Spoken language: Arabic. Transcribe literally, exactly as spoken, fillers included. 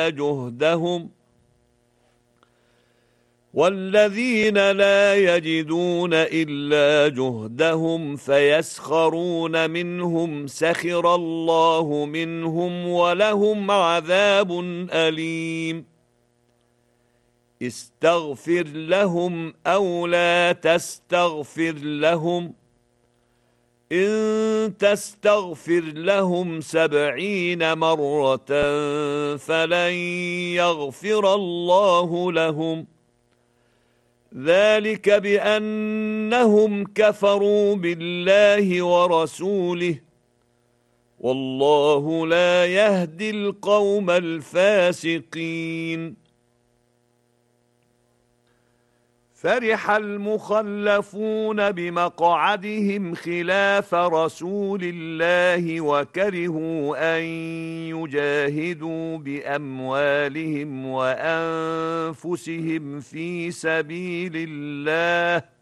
جهدهم والذين لا يجدون إلا جهدهم فيسخرون منهم سخر الله منهم ولهم عذاب أليم استغفر لهم أو لا تستغفر لهم إن تستغفر لهم سبعين مرة فلن يغفر الله لهم ذلك بأنهم كفروا بالله ورسوله والله لا يهدي القوم الفاسقين فرح المخلفون بمقعدهم خلاف رسول الله وكرهوا أن يجاهدوا بأموالهم وأنفسهم في سبيل الله